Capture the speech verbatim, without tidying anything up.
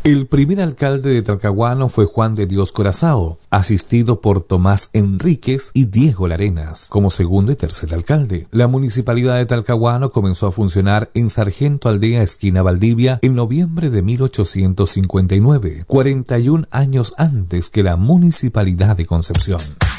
El primer alcalde de Talcahuano fue Juan de Dios Corazao, asistido por Tomás Enríquez y Diego Larenas como segundo y tercer alcalde. La municipalidad de Talcahuano comenzó a funcionar en Sargento Aldea, esquina Valdivia, en noviembre de mil ochocientos cincuenta y nueve, cuarenta y un años antes que la municipalidad de Concepción.